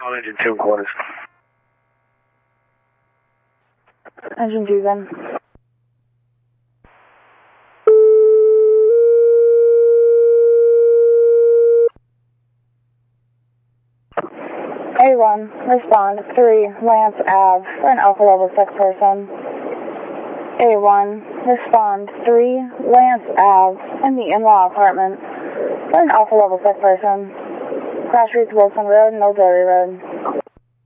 Call engine 2 quarters. Engine 2 then. A1, respond 3, Lance Ave, for an Alpha Level 6 person. A1, respond 3, Lance Ave, in the in-law apartment, for an Alpha Level 6 person. Crash reads Wilson Road, Millbury Road.